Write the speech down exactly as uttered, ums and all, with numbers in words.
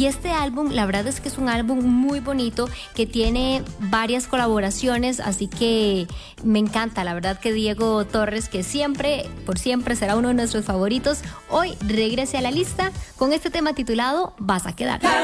Y este álbum, la verdad es que es un álbum muy bonito que tiene varias colaboraciones, así que me encanta. La verdad que Diego Torres, que siempre, por siempre será uno de nuestros favoritos, hoy regrese a la lista con este tema titulado Vas a quedar.